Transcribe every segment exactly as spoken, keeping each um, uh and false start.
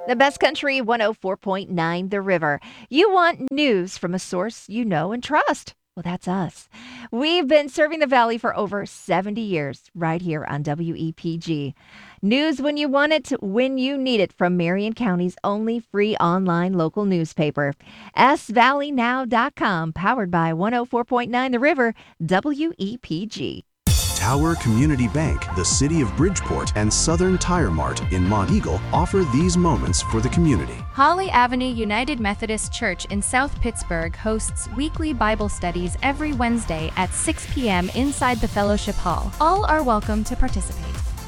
The Best Country one oh four point nine The River. You want news from a source you know and trust. Well, that's us. We've been serving the Valley for over seventy years right here on W E P G. News when you want it, when you need it, from Marion County's only free online local newspaper. S Valley Now dot com, powered by one oh four point nine The River, W E P G. Tower Community Bank, the City of Bridgeport, and Southern Tire Mart in Monteagle offer these moments for the community. Holly Avenue United Methodist Church in South Pittsburgh hosts weekly Bible studies every Wednesday at six p.m. inside the Fellowship Hall. All are welcome to participate.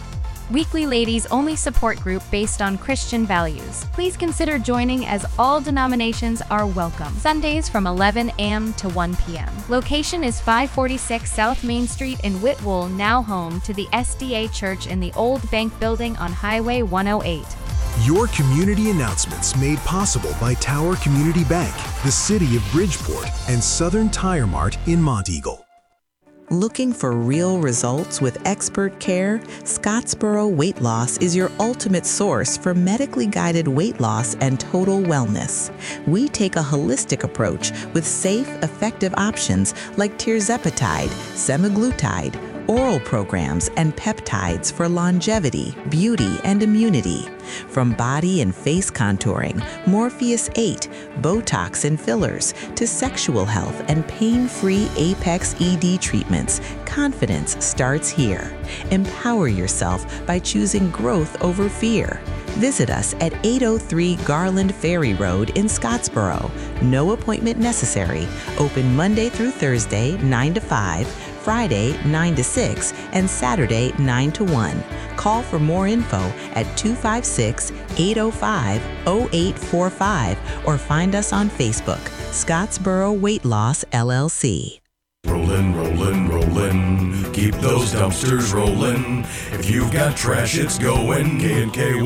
Weekly ladies only support group based on Christian values. Please consider joining, as all denominations are welcome. Sundays from eleven a.m. to one p.m. Location is five forty-six South Main Street in Whitwell, now home to the S D A Church in the old bank building on Highway one oh eight. Your community announcements made possible by Tower Community Bank, the City of Bridgeport, and Southern Tire Mart in Monteagle. Looking for real results with expert care? Scottsboro Weight Loss is your ultimate source for medically guided weight loss and total wellness. We take a holistic approach with safe, effective options like tirzepatide, semaglutide, oral programs, and peptides for longevity, beauty, and immunity. From body and face contouring, Morpheus eight, Botox and fillers, to sexual health and pain-free Apex E D treatments, confidence starts here. Empower yourself by choosing growth over fear. Visit us at eight oh three Garland Ferry Road in Scottsboro. No appointment necessary. Open Monday through Thursday, nine to five, Friday, nine to six, and Saturday, nine to one. Call for more info at two five six, eight oh five, oh eight four five or find us on Facebook, Scottsboro Weight Loss, L L C. Rollin', rollin', rollin', keep those dumpsters rollin'. If you've got trash, it's going K and K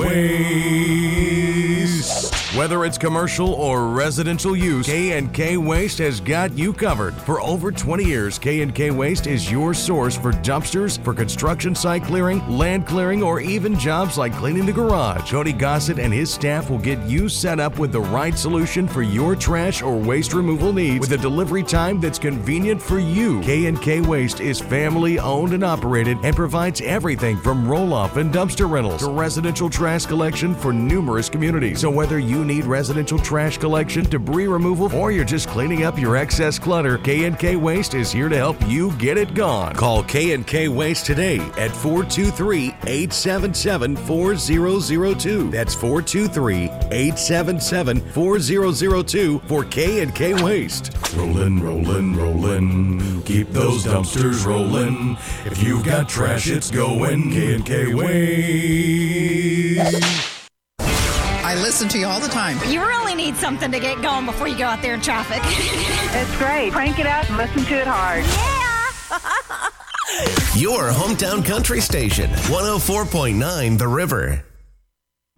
Waste. Whether it's commercial or residential use, K and K Waste has got you covered. For over twenty years, K and K Waste is your source for dumpsters, for construction site clearing, land clearing, or even jobs like cleaning the garage. Cody Gossett and his staff will get you set up with the right solution for your trash or waste removal needs with a delivery time that's convenient for you. K and K Waste is family owned and operated and provides everything from roll-off and dumpster rentals to residential trash collection for numerous communities. So whether you need residential trash collection, debris removal, or you're just cleaning up your excess clutter, K and K Waste is here to help you get it gone. Call K and K Waste today at four two three, eight seven seven, four zero zero two. That's four two three, eight seven seven, four zero zero two for K and K Waste. Rollin', rollin', rollin', keep those dumpsters rollin'. If you've got trash, it's going K and K Waste. I listen to you all the time. You really need something to get going before you go out there in traffic. It's great. Crank it up and listen to it hard. Yeah! Your hometown country station, one oh four point nine The River.